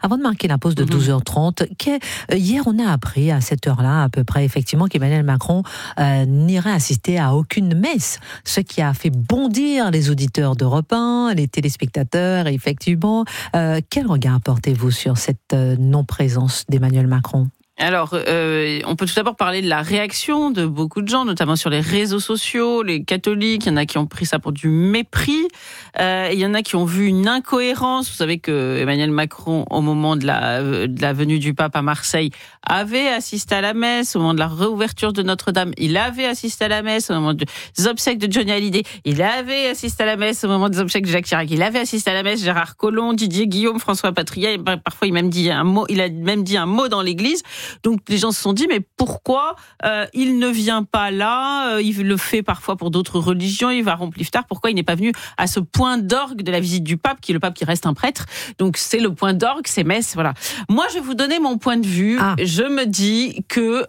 Avant de marquer la pause de 12h30, hier on a appris à cette heure-là à peu près effectivement qu'Emmanuel Macron n'irait assister à aucune messe, ce qui a fait bondir les auditeurs d'Europe 1, les téléspectateurs. Et effectivement, quel regard portez-vous sur cette non-présence d'Emmanuel Macron ? Alors, on peut tout d'abord parler de la réaction de beaucoup de gens, notamment sur les réseaux sociaux, les catholiques. Il y en a qui ont pris ça pour du mépris. Il y en a qui ont vu une incohérence. Vous savez que Emmanuel Macron, au moment de la venue du pape à Marseille, avait assisté à la messe. Au moment de la réouverture de Notre-Dame, il avait assisté à la messe. Au moment des obsèques de Johnny Hallyday, il avait assisté à la messe. Au moment des obsèques de Jacques Chirac, il avait assisté à la messe. Gérard Collomb, Didier Guillaume, François Patriat, parfois il a même dit un mot dans l'église. Donc les gens se sont dit, mais pourquoi il ne vient pas là, il le fait parfois pour d'autres religions, il va remplir tard, pourquoi il n'est pas venu à ce point d'orgue de la visite du pape, qui est le pape qui reste un prêtre. Donc c'est le point d'orgue, c'est messe, voilà. Moi je vais vous donner mon point de vue. Je me dis que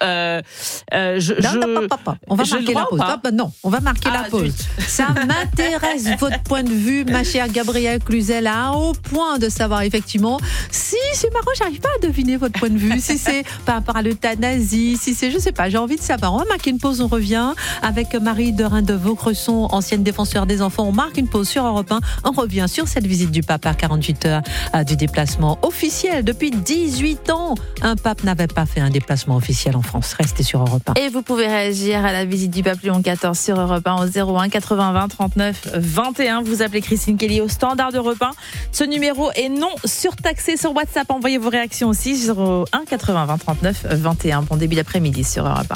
on va marquer la pause. Non, on va marquer la pause. Ça m'intéresse votre point de vue, ma chère Gabrielle Cluzel, au point de savoir effectivement si c'est marrant, j'arrive pas à deviner votre point de vue, si c'est par rapport à l'euthanasie, si c'est, je sais pas, j'ai envie de savoir. On va marquer une pause, on revient avec Marie Derain de Vaucresson, ancienne défenseure des enfants. On marque une pause sur Europe 1, on revient sur cette visite du pape à 48 heures du déplacement officiel. Depuis 18 ans, un pape n'avait pas fait un déplacement officiel en France. Restez sur Europe 1. Et vous pouvez réagir à la visite du pape Léon XIV sur Europe 1 au 01 80 20 39 21. Vous appelez Christine Kelly au standard d'Europe 1. Ce numéro est non surtaxé sur WhatsApp. Envoyez vos réactions aussi 01 80 20 39 21. Bon début d'après-midi sur Europe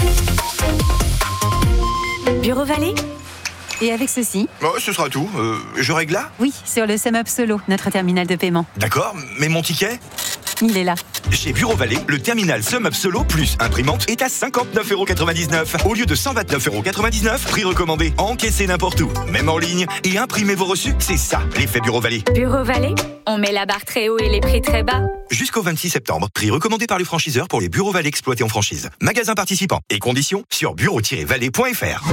1. Bureau Vallée. Et avec ceci. Ce sera tout. Je règle là ? Oui, sur le SumUp Solo, notre terminal de paiement. D'accord, mais mon ticket ? Il est là. Chez Bureau Vallée, le terminal SumUp Solo plus imprimante est à 59,99 € au lieu de 129,99 €. Prix recommandé, encaissez n'importe où, même en ligne, et imprimez vos reçus. C'est ça, l'effet Bureau Vallée. Bureau Vallée, on met la barre très haut et les prix très bas. Jusqu'au 26 septembre, prix recommandé par les franchiseurs pour les Bureau Vallée exploités en franchise. Magasins participants et conditions sur bureau-vallée.fr.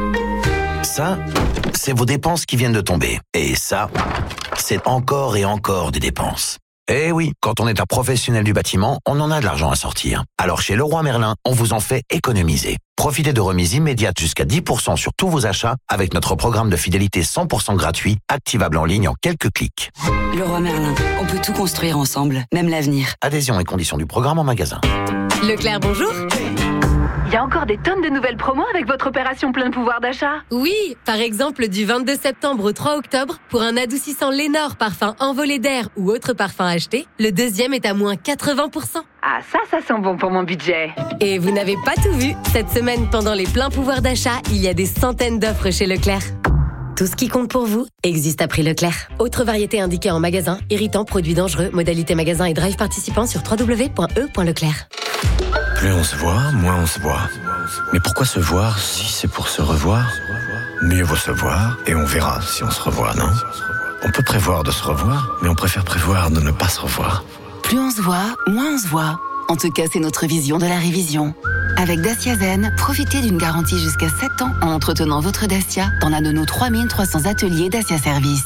Ça, c'est vos dépenses qui viennent de tomber. Et ça, c'est encore et encore des dépenses. Eh oui, quand on est un professionnel du bâtiment, on en a de l'argent à sortir. Alors chez Leroy Merlin, on vous en fait économiser. Profitez de remises immédiates jusqu'à 10% sur tous vos achats avec notre programme de fidélité 100% gratuit, activable en ligne en quelques clics. Leroy Merlin, on peut tout construire ensemble, même l'avenir. Adhésion et conditions du programme en magasin. Leclerc, bonjour. Il y a encore des tonnes de nouvelles promos avec votre opération plein pouvoir d'achat. Oui, par exemple du 22 septembre au 3 octobre, pour un adoucissant Lénore parfum envolé d'air ou autre parfum acheté, le deuxième est à moins 80%. Ah ça sent bon pour mon budget. Et vous n'avez pas tout vu. Cette semaine, pendant les pleins pouvoirs d'achat, il y a des centaines d'offres chez Leclerc. Tout ce qui compte pour vous existe à prix Leclerc. Autre variété indiquée en magasin, irritant, produits dangereux, modalité magasin et drive participant sur www.e.leclerc. Plus on se voit, moins on se voit. Mais pourquoi se voir si c'est pour se revoir ? Mieux vaut se voir et on verra si on se revoit, non ? On peut prévoir de se revoir, mais on préfère prévoir de ne pas se revoir. Plus on se voit, moins on se voit. En tout cas, c'est notre vision de la révision. Avec Dacia Zen, profitez d'une garantie jusqu'à 7 ans en entretenant votre Dacia dans l'un de nos 3300 ateliers Dacia Service.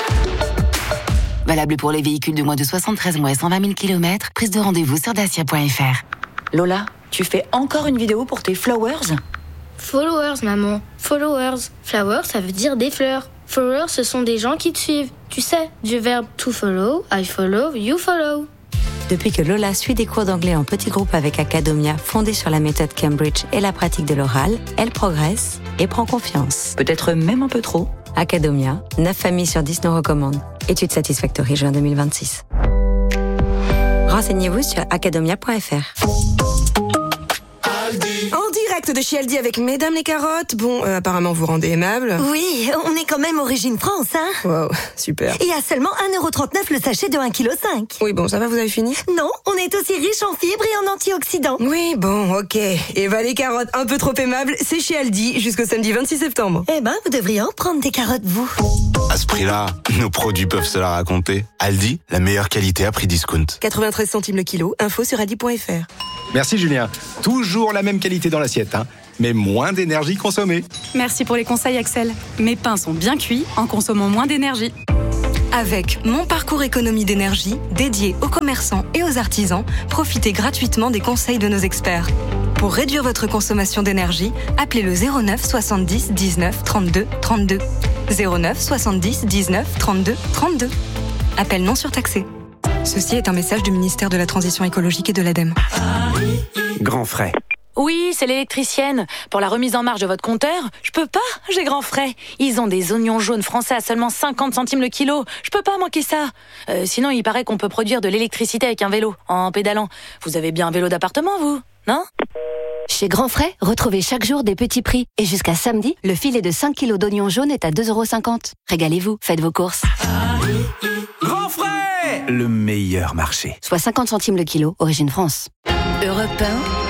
Valable pour les véhicules de moins de 73 mois et 120 000 km, prise de rendez-vous sur dacia.fr. Lola, tu fais encore une vidéo pour tes flowers ? Followers, maman. Followers. Flowers, ça veut dire des fleurs. Followers, ce sont des gens qui te suivent. Tu sais, du verbe to follow, I follow, you follow. Depuis que Lola suit des cours d'anglais en petits groupes avec Academia, fondée sur la méthode Cambridge et la pratique de l'oral, elle progresse et prend confiance. Peut-être même un peu trop. Academia, 9 familles sur 10 nous recommandent. Étude Satisfactory, juin 2026. Renseignez-vous sur academia.fr. En direct de chez Aldi avec Mesdames les carottes. Bon, apparemment vous rendez aimable. Oui, on est quand même origine France, hein. Wow, super. Et à seulement 1,39 € le sachet de 1,5 kg. Oui, bon, ça va, vous avez fini ? Non, on est aussi riche en fibres et en antioxydants. Oui, bon, ok. Eva les carottes, un peu trop aimables, c'est chez Aldi jusqu'au samedi 26 septembre. Eh ben, vous devriez en prendre des carottes, vous. À ce prix-là, nos produits peuvent se la raconter. Aldi, la meilleure qualité à prix discount. 93 centimes le kilo, info sur aldi.fr. Merci Julien. Toujours la même qualité dans l'assiette, mais moins d'énergie consommée. Merci pour les conseils Axel. Mes pains sont bien cuits en consommant moins d'énergie. Avec Mon Parcours Économie d'énergie, dédié aux commerçants et aux artisans, profitez gratuitement des conseils de nos experts. Pour réduire votre consommation d'énergie, appelez le 09 70 19 32 32. 09 70 19 32 32. Appel non surtaxé. Ceci est un message du ministère de la Transition écologique et de l'ADEME. Grand frais. Oui, c'est l'électricienne. Pour la remise en marche de votre compteur, je peux pas, j'ai Grand Frais. Ils ont des oignons jaunes français à seulement 50 centimes le kilo. Je peux pas manquer ça. Sinon, il paraît qu'on peut produire de l'électricité avec un vélo, en pédalant. Vous avez bien un vélo d'appartement, vous, non ? Chez Grand Frais, retrouvez chaque jour des petits prix. Et jusqu'à samedi, le filet de 5 kilos d'oignons jaunes est à 2,50 €. Régalez-vous, faites vos courses. Grand frais, le meilleur marché. Soit 50 centimes le kilo, origine France. Europe 1.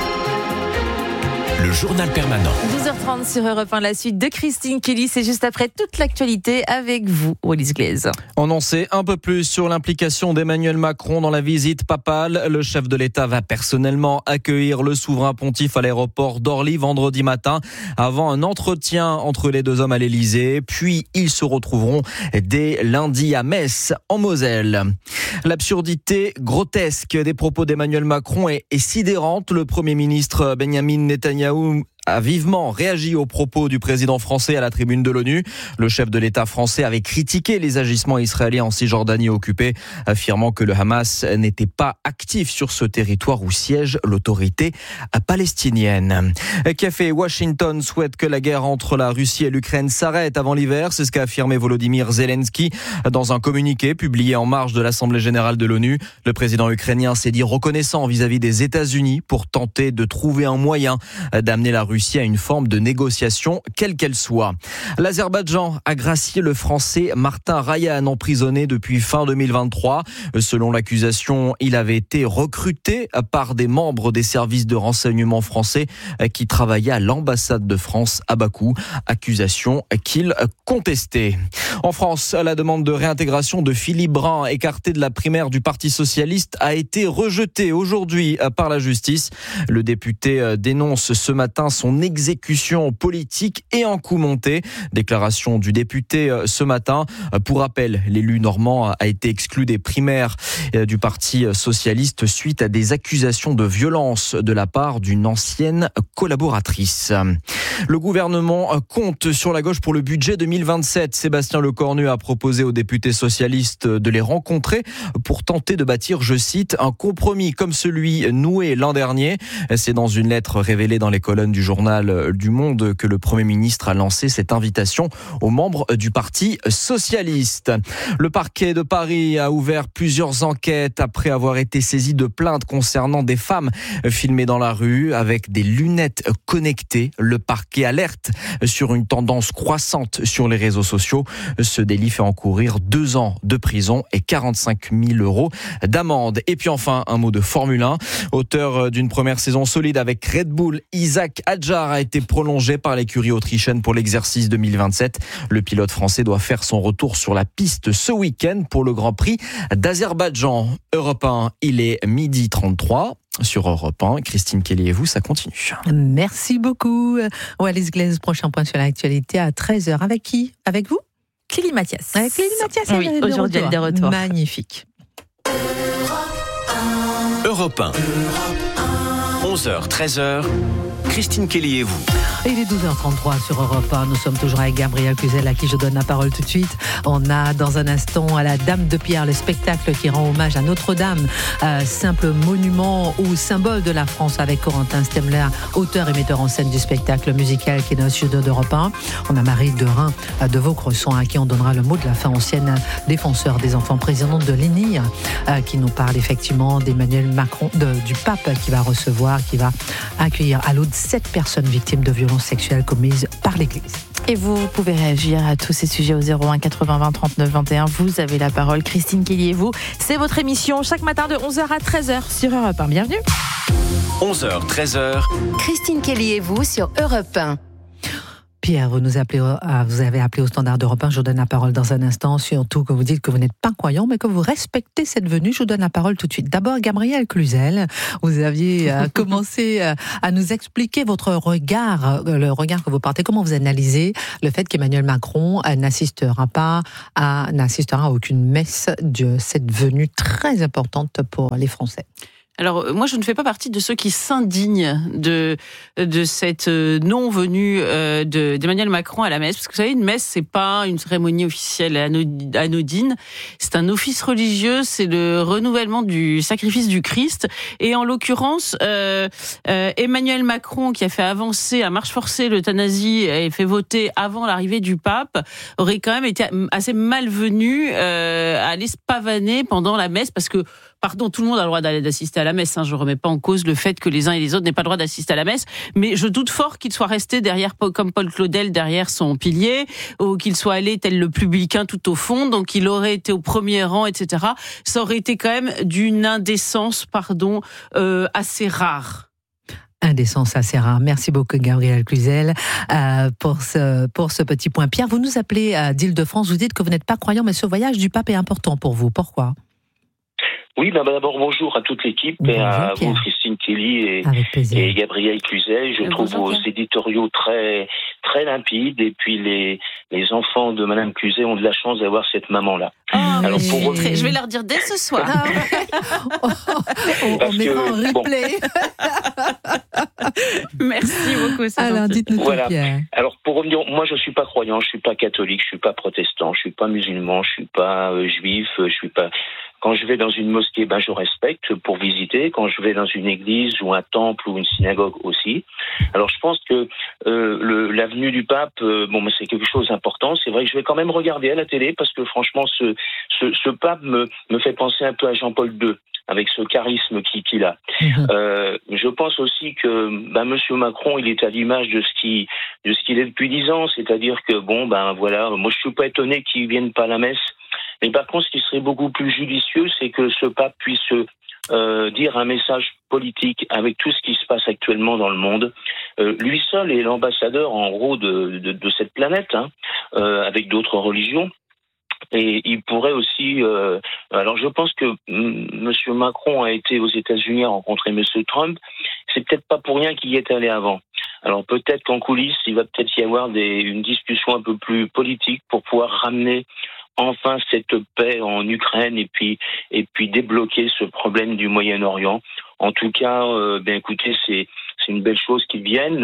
Le journal permanent. 12h30 sur Europe 1, la suite de Christine Kelly. C'est juste après toute l'actualité avec vous, Wallis Glaise. On en sait un peu plus sur l'implication d'Emmanuel Macron dans la visite papale. Le chef de l'État va personnellement accueillir le souverain pontife à l'aéroport d'Orly vendredi matin avant un entretien entre les deux hommes à l'Élysée. Puis ils se retrouveront dès lundi à Metz, en Moselle. L'absurdité grotesque des propos d'Emmanuel Macron est sidérante. Le Premier ministre Benjamin Netanyahou a vivement réagi aux propos du président français à la tribune de l'ONU. Le chef de l'État français avait critiqué les agissements israéliens en Cisjordanie occupée, affirmant que le Hamas n'était pas actif sur ce territoire où siège l'autorité palestinienne. Kiev et Washington souhaitent que la guerre entre la Russie et l'Ukraine s'arrête avant l'hiver. C'est ce qu'a affirmé Volodymyr Zelensky dans un communiqué publié en marge de l'Assemblée générale de l'ONU. Le président ukrainien s'est dit reconnaissant vis-à-vis des États-Unis pour tenter de trouver un moyen d'amener la Russie à une forme de négociation, quelle qu'elle soit. L'Azerbaïdjan a gracié le Français Martin Rayan, emprisonné depuis fin 2023. Selon l'accusation, il avait été recruté par des membres des services de renseignement français qui travaillaient à l'ambassade de France à Bakou. Accusation qu'il contestait. En France, la demande de réintégration de Philippe Brun, écarté de la primaire du Parti socialiste, a été rejetée aujourd'hui par la justice. Le député dénonce ce matin son exécution politique et en coup monté. Déclaration du député ce matin. Pour rappel, l'élu normand a été exclu des primaires du Parti socialiste suite à des accusations de violence de la part d'une ancienne collaboratrice. Le gouvernement compte sur la gauche pour le budget 2027. Sébastien Lecornu a proposé aux députés socialistes de les rencontrer pour tenter de bâtir, je cite, un compromis comme celui noué l'an dernier. C'est dans une lettre révélée dans les colonnes du journal du Monde que le Premier ministre a lancé cette invitation aux membres du Parti socialiste. Le parquet de Paris a ouvert plusieurs enquêtes après avoir été saisi de plaintes concernant des femmes filmées dans la rue avec des lunettes connectées. Le parquet alerte sur une tendance croissante sur les réseaux sociaux. Ce délit fait encourir 2 ans de prison et 45 000 € d'amende. Et puis enfin, un mot de Formule 1. Auteur d'une première saison solide avec Red Bull, Isaac Hadjar a été prolongé par l'écurie autrichienne pour l'exercice 2027. Le pilote français doit faire son retour sur la piste ce week-end pour le Grand Prix d'Azerbaïdjan. Europe 1, il est 12h33. Sur Europe 1, Christine Kelly et vous, ça continue. Merci beaucoup. Wallis Glaise, prochain point sur l'actualité à 13h. Avec qui ? Avec vous ? Clélie Mathias. Avec Clélie Mathias, oui, aujourd'hui elle est de retour. Magnifique. Europe 1. 11h, 13h. Christine Kelly et vous. Il est 12h33 sur Europe 1. Nous sommes toujours avec Gabriel Cluzel à qui je donne la parole tout de suite. On a dans un instant à la Dame de Pierre, le spectacle qui rend hommage à Notre-Dame, simple monument ou symbole de la France avec Corentin Stemler, auteur et metteur en scène du spectacle musical qui est dans le studio d'Europe 1. On a Marie Derain de Vaucresson à qui on donnera le mot de la fin, ancienne défenseur des enfants, présidente de l'ENIR, qui nous parle effectivement d'Emmanuel Macron, du pape qui va recevoir, qui va accueillir à l'autre 7 personnes victimes de violences sexuelles commises par l'Église. Et vous pouvez réagir à tous ces sujets au 01 80 20 39 21. Vous avez la parole. Christine Kelly et vous. C'est votre émission chaque matin de 11h à 13h sur Europe 1. Bienvenue. 11h, 13h. Christine Kelly et vous sur Europe 1. Pierre, vous avez appelé au Standard d'Europe 1. Je vous donne la parole dans un instant. Surtout que vous dites que vous n'êtes pas croyant, mais que vous respectez cette venue. Je vous donne la parole tout de suite. D'abord, Gabriel Cluzel, vous aviez commencé à nous expliquer votre regard, le regard que vous portez. Comment vous analysez le fait qu'Emmanuel Macron n'assistera à aucune messe de cette venue très importante pour les Français? Alors, moi, je ne fais pas partie de ceux qui s'indignent de cette non-venue d'Emmanuel Macron à la messe. Parce que vous savez, une messe, c'est pas une cérémonie officielle anodine. C'est un office religieux, c'est le renouvellement du sacrifice du Christ. Et en l'occurrence, Emmanuel Macron, qui a fait avancer à marche forcée l'euthanasie et fait voter avant l'arrivée du pape, aurait quand même été assez malvenu à aller se pavaner pendant la messe, parce que pardon, tout le monde a le droit d'assister à la messe. Je ne remets pas en cause le fait que les uns et les autres n'aient pas le droit d'assister à la messe. Mais je doute fort qu'il soit resté derrière, comme Paul Claudel, derrière son pilier, ou qu'il soit allé tel le publicain tout au fond. Donc il aurait été au premier rang, etc. Ça aurait été quand même d'une indécence, assez rare. Indécence assez rare. Merci beaucoup, Gabriel Cluzel, pour ce petit point. Pierre, vous nous appelez d'Île-de-France. Vous dites que vous n'êtes pas croyant, mais ce voyage du pape est important pour vous. Pourquoi ? Oui, d'abord bonjour à toute l'équipe, et à vous, Christine Kelly et Gabriel Cluzel. Je trouve vos éditoriaux très très limpides, et puis les enfants de Madame Cluzel ont de la chance d'avoir cette maman-là. Alors je vais leur dire dès ce soir. On mettra en replay. Merci beaucoup. Alors dites-nous tout, Pierre. Alors pour revenir, moi je suis pas croyant, je suis pas catholique, je suis pas protestant, je suis pas musulman, je suis pas juif, je suis pas. Quand je vais dans une mosquée, je respecte pour visiter. Quand je vais dans une église ou un temple ou une synagogue aussi. Alors je pense que la venue du pape, c'est quelque chose d'important. C'est vrai que je vais quand même regarder à la télé, parce que franchement, ce pape me fait penser un peu à Jean-Paul II, avec ce charisme qu'il a. Je pense aussi que Monsieur Macron, il est à l'image de ce qu'il est depuis 10 ans. C'est-à-dire que moi je suis pas étonné qu'il vienne pas à la messe. Mais par contre, ce qui serait beaucoup plus judicieux, c'est que ce pape puisse dire un message politique avec tout ce qui se passe actuellement dans le monde. Lui seul est l'ambassadeur, en gros, de cette planète, avec d'autres religions. Et il pourrait aussi... alors, je pense que M. Macron a été aux États-Unis à rencontrer M. Trump. C'est peut-être pas pour rien qu'il y est allé avant. Alors, peut-être qu'en coulisses, il va peut-être y avoir une discussion un peu plus politique pour pouvoir ramener enfin cette paix en Ukraine, et puis débloquer ce problème du Moyen-Orient. En tout cas, écoutez, c'est une belle chose qu'ils viennent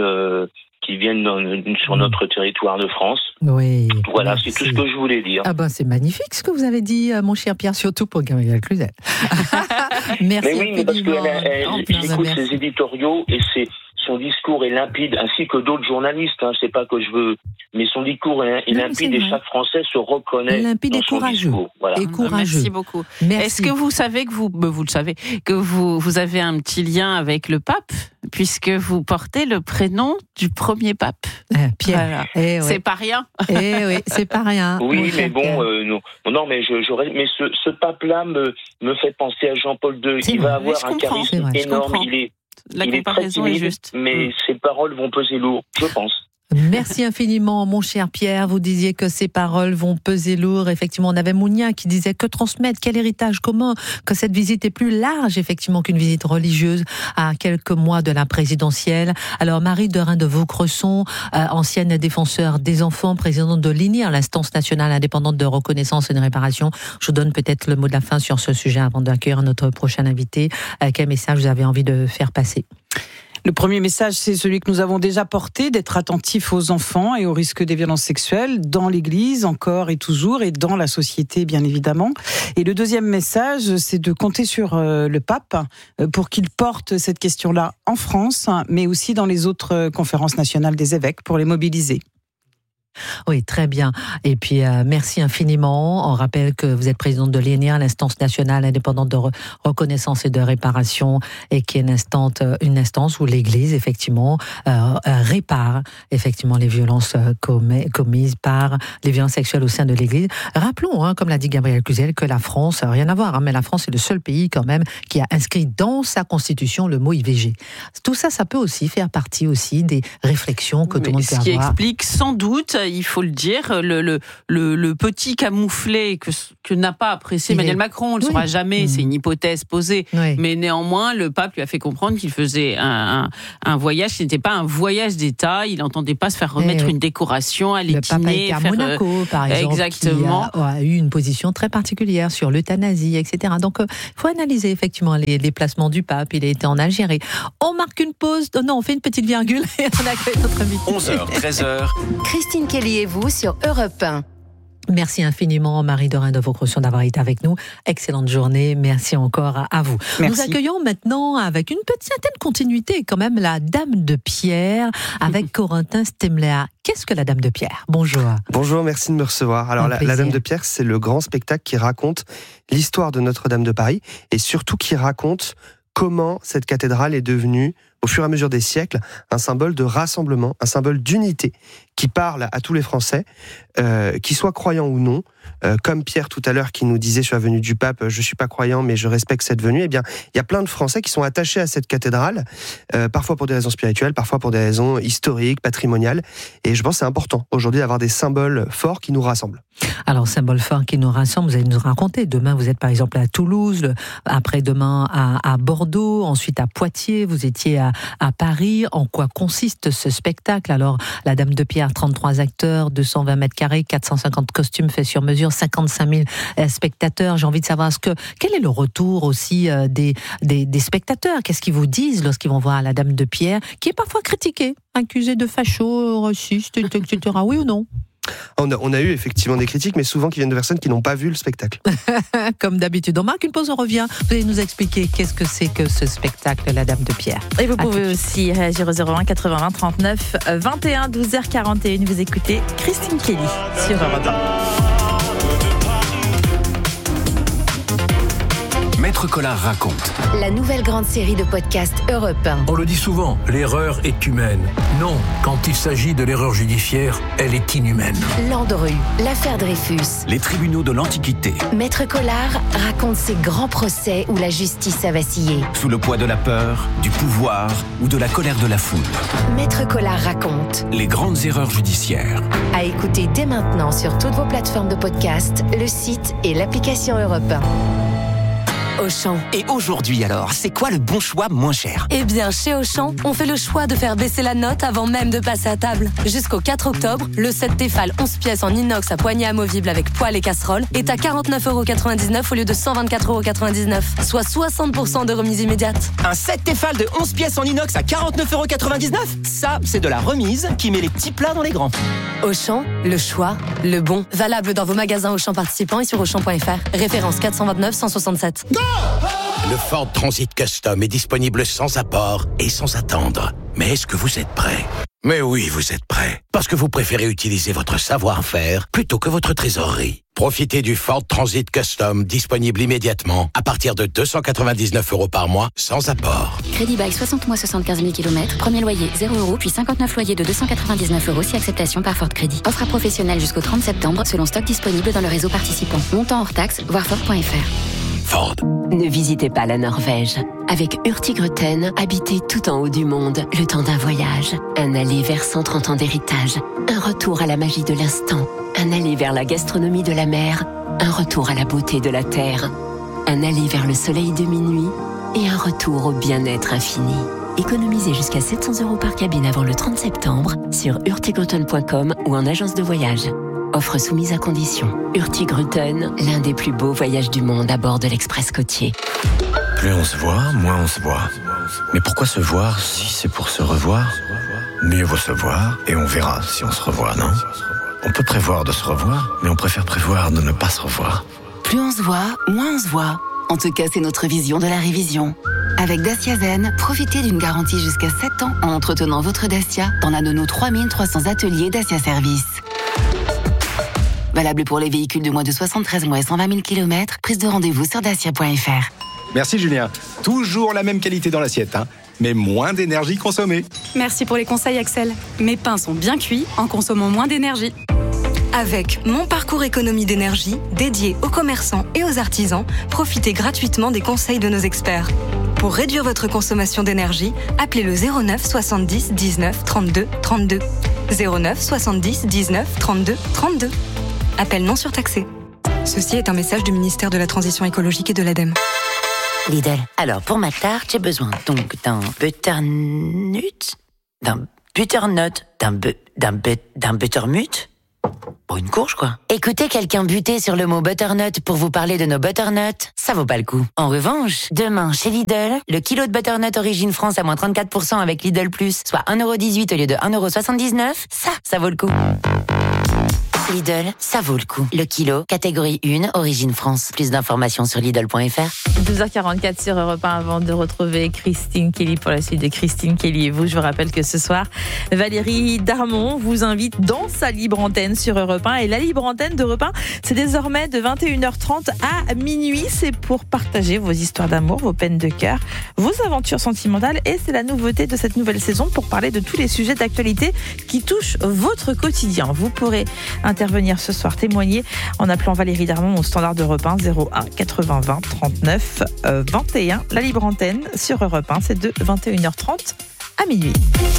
sur notre territoire de France. Oui. Voilà, c'est tout ce que je voulais dire. C'est magnifique ce que vous avez dit, mon cher Pierre, surtout pour Gabriel Cluzel. Merci. Mais oui, parce que j'écoute ses éditoriaux, et son discours est limpide, ainsi que d'autres journalistes. C'est pas que je veux, mais son discours est limpide, et chaque Français se reconnaît dans son discours. Voilà. Et courageux. Merci beaucoup. Est-ce que vous savez que vous le savez, que vous avez un petit lien avec le pape, puisque vous portez le prénom du premier pape, Pierre. Voilà. C'est pas rien. Oui, c'est pas rien. Oui, mais non, mais ce pape-là me fait penser à Jean-Paul II. Il va avoir un charisme énorme. Il est très timide, mais ses paroles vont peser lourd, je pense. Merci infiniment, mon cher Pierre. Vous disiez que ces paroles vont peser lourd. Effectivement, on avait Mounia qui disait que transmettre, quel héritage commun, que cette visite est plus large, effectivement, qu'une visite religieuse à quelques mois de la présidentielle. Alors, Marie Derain de Vaucresson, ancienne défenseure des enfants, présidente de l'INIR, l'instance nationale indépendante de reconnaissance et de réparation. Je vous donne peut-être le mot de la fin sur ce sujet avant d'accueillir notre prochain invité. Quel message vous avez envie de faire passer ? Le premier message, c'est celui que nous avons déjà porté, d'être attentifs aux enfants et aux risques des violences sexuelles dans l'Église, encore et toujours, et dans la société, bien évidemment. Et le deuxième message, c'est de compter sur le pape pour qu'il porte cette question-là en France, mais aussi dans les autres conférences nationales des évêques pour les mobiliser. Oui, très bien. Et puis, merci infiniment. On rappelle que vous êtes présidente de l'INIR, l'instance nationale indépendante de reconnaissance et de réparation, et qui est une instance où l'Église, effectivement, répare effectivement les violences commises par les violences sexuelles au sein de l'Église. Rappelons, comme l'a dit Gabriel Cluzel, que la France, rien à voir, mais la France est le seul pays quand même qui a inscrit dans sa constitution le mot IVG. Tout ça, ça peut aussi faire partie aussi des réflexions que tout le monde peut avoir. Ce qui explique sans doute, il faut le dire, le petit camouflet que n'a pas apprécié Emmanuel Macron. On ne le saura jamais, c'est une hypothèse posée. Oui. Mais néanmoins, le pape lui a fait comprendre qu'il faisait un voyage qui n'était pas un voyage d'État. Il n'entendait pas se faire remettre une décoration, aller dîner. Le pape a été à Monaco, par exemple, exactement. Qui a eu une position très particulière sur l'euthanasie, etc. Donc, il faut analyser effectivement les déplacements du pape. Il a été en Algérie. On marque une pause. Non, on fait une petite virgule et on accueille notre invité. 11h, 13h. Christine Kelly et vous sur Europe 1. Merci infiniment, Marie Dorin de Vaucrotion, d'avoir été avec nous. Excellente journée. Merci encore à vous. Merci. Nous accueillons maintenant, avec une certaine continuité, quand même, la Dame de Pierre, avec Corentin Stemlea. Qu'est-ce que la Dame de Pierre ? Bonjour. Bonjour, merci de me recevoir. Alors, la Dame de Pierre, c'est le grand spectacle qui raconte l'histoire de Notre-Dame de Paris, et surtout qui raconte comment cette cathédrale est devenue, au fur et à mesure des siècles, un symbole de rassemblement, un symbole d'unité qui parle à tous les Français, qu'ils soient croyants ou non. Comme Pierre tout à l'heure qui nous disait sur la venue du pape, je suis pas croyant mais je respecte cette venue. Eh bien, il y a plein de Français qui sont attachés à cette cathédrale, parfois pour des raisons spirituelles, parfois pour des raisons historiques, patrimoniales. Et je pense que c'est important aujourd'hui d'avoir des symboles forts qui nous rassemblent. Alors, symbole fort qui nous rassemble, vous allez nous raconter. Demain, vous êtes par exemple à Toulouse, après-demain à Bordeaux, ensuite à Poitiers, vous étiez à Paris. En quoi consiste ce spectacle ? Alors, la Dame de Pierre, 33 acteurs, 220 mètres carrés, 450 costumes faits sur mesure, 55 000 spectateurs. J'ai envie de savoir quel est le retour aussi des spectateurs. Qu'est-ce qu'ils vous disent lorsqu'ils vont voir la Dame de Pierre, qui est parfois critiquée, accusée de facho, raciste, etc. Oui ou non ? On a eu effectivement des critiques, mais souvent qui viennent de personnes qui n'ont pas vu le spectacle. Comme d'habitude. On marque une pause, on revient. Vous allez nous expliquer qu'est-ce que c'est que ce spectacle, la Dame de Pierre. Et vous pouvez aussi réagir au 01 80 39 21 12h41. Vous écoutez Christine Kelly sur Europe 1. Maître Collard raconte. La nouvelle grande série de podcasts Europe 1. On le dit souvent, l'erreur est humaine. Non, quand il s'agit de l'erreur judiciaire, elle est inhumaine. Landru, l'affaire Dreyfus. Les tribunaux de l'Antiquité. Maître Collard raconte ces grands procès où la justice a vacillé. Sous le poids de la peur, du pouvoir ou de la colère de la foule. Maître Collard raconte. Les grandes erreurs judiciaires. À écouter dès maintenant sur toutes vos plateformes de podcast, le site et l'application Europe 1. Auchan. Et aujourd'hui alors, c'est quoi le bon choix moins cher ? Eh bien, chez Auchan, on fait le choix de faire baisser la note avant même de passer à table. Jusqu'au 4 octobre, le set Tefal 11 pièces en inox à poignée amovible avec poêle et casserole est à 49,99€ au lieu de 124,99€, soit 60% de remise immédiate. Un set Tefal de 11 pièces en inox à 49,99€. Ça, c'est de la remise qui met les petits plats dans les grands. Auchan, le choix, le bon. Valable dans vos magasins Auchan participants et sur Auchan.fr. Référence 429 167. Le Ford Transit Custom est disponible sans apport et sans attendre. Mais est-ce que vous êtes prêts ? Mais oui, vous êtes prêts. Parce que vous préférez utiliser votre savoir-faire plutôt que votre trésorerie. Profitez du Ford Transit Custom disponible immédiatement à partir de 299€ par mois sans apport. Crédit bail 60 mois 75 000 km. Premier loyer 0€, puis 59 loyers de 299€ si acceptation par Ford Crédit. Offre à professionnels jusqu'au 30 septembre selon stock disponible dans le réseau participant. Montant hors taxe, voir Ford.fr. Ford. Ne visitez pas la Norvège. Avec Hurtigruten, habitez tout en haut du monde le temps d'un voyage. Un aller vers 130 ans d'héritage. Un retour à la magie de l'instant. Un aller vers la gastronomie de la mer. Un retour à la beauté de la terre. Un aller vers le soleil de minuit. Et un retour au bien-être infini. Économisez jusqu'à 700€ par cabine avant le 30 septembre sur hurtigruten.com ou en agence de voyage. Offre soumise à condition. Hurtigruten, l'un des plus beaux voyages du monde à bord de l'Express côtier. Plus on se voit, moins on se voit. Mais pourquoi se voir si c'est pour se revoir ? Mieux vaut se voir et on verra si on se revoit, non ? On peut prévoir de se revoir, mais on préfère prévoir de ne pas se revoir. Plus on se voit, moins on se voit. En tout cas, c'est notre vision de la révision. Avec Dacia Zen, profitez d'une garantie jusqu'à 7 ans en entretenant votre Dacia dans l'un de nos 3300 ateliers Dacia Service. Valable pour les véhicules de moins de 73 mois et 120 000 km. Prise de rendez-vous sur dacia.fr. Merci Julien. Toujours la même qualité dans l'assiette, mais moins d'énergie consommée. Merci pour les conseils Axel. Mes pains sont bien cuits en consommant moins d'énergie. Avec Mon Parcours Économie d'énergie, dédié aux commerçants et aux artisans, profitez gratuitement des conseils de nos experts. Pour réduire votre consommation d'énergie, appelez le 09 70 19 32 32. 09 70 19 32 32. Appel non surtaxé. Ceci est un message du ministère de la Transition écologique et de l'ADEME. Lidl, alors pour ma tarte, j'ai besoin donc d'un butternut, d'un buttermut. Pour une courge, quoi. Écoutez quelqu'un buter sur le mot butternut pour vous parler de nos butternuts, ça vaut pas le coup. En revanche, demain, chez Lidl, le kilo de butternut Origine France à moins 34% avec Lidl+, soit 1,18€ au lieu de 1,79€, ça vaut le coup. Lidl, ça vaut le coup. Le kilo, catégorie 1, Origine France. Plus d'informations sur Lidl.fr. 12h44 sur Europe 1 avant de retrouver Christine Kelly pour la suite de Christine Kelly et vous. Je vous rappelle que ce soir, Valérie Darmon vous invite dans sa libre antenne sur Europe 1. Et la libre antenne d'Europe 1, c'est désormais de 21h30 à minuit. C'est pour partager vos histoires d'amour, vos peines de cœur, vos aventures sentimentales. Et c'est la nouveauté de cette nouvelle saison pour parler de tous les sujets d'actualité qui touchent votre quotidien. Vous pourrez intervenir ce soir, témoigner en appelant Valérie Darmon au standard d'Europe 1 01 80 20 39 21. La libre antenne sur Europe 1, c'est de 21h30 à minuit.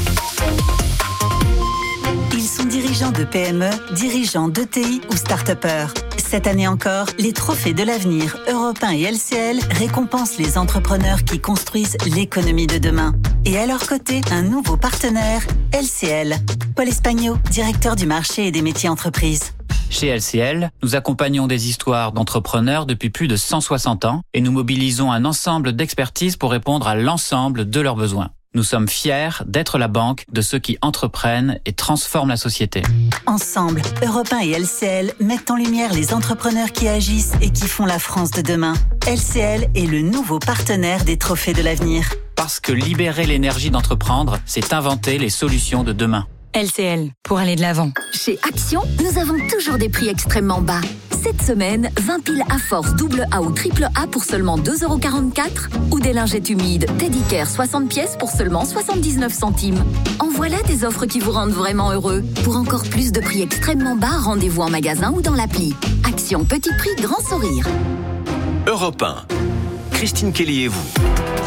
Ils sont dirigeants de PME, dirigeants d'ETI ou start-upers. Cette année encore, les trophées de l'avenir Europe 1 et LCL récompensent les entrepreneurs qui construisent l'économie de demain. Et à leur côté, un nouveau partenaire, LCL. Paul Espagno, directeur du marché et des métiers entreprises. Chez LCL, nous accompagnons des histoires d'entrepreneurs depuis plus de 160 ans et nous mobilisons un ensemble d'expertise pour répondre à l'ensemble de leurs besoins. Nous sommes fiers d'être la banque de ceux qui entreprennent et transforment la société. Ensemble, Europe 1 et LCL mettent en lumière les entrepreneurs qui agissent et qui font la France de demain. LCL est le nouveau partenaire des trophées de l'avenir. Parce que libérer l'énergie d'entreprendre, c'est inventer les solutions de demain. LCL, pour aller de l'avant. Chez Action, nous avons toujours des prix extrêmement bas. Cette semaine, 20 piles à force double A ou triple A pour seulement 2,44€ ou des lingettes humides Teddy Care 60 pièces pour seulement 79 centimes. En voilà des offres qui vous rendent vraiment heureux. Pour encore plus de prix extrêmement bas, rendez-vous en magasin ou dans l'appli. Action, petit prix, grand sourire. Europe 1. Christine Kelly et vous.